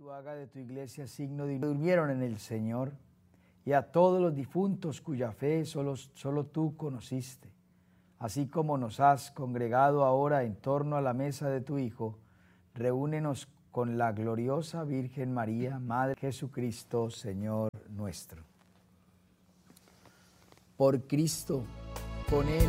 Tú haga de tu iglesia signo de durmieron en el Señor, y a todos los difuntos cuya fe solo tú conociste, así como nos has congregado ahora en torno a la mesa de tu Hijo, reúnenos con la gloriosa Virgen María, Madre de Jesucristo, Señor nuestro. Por Cristo, con Él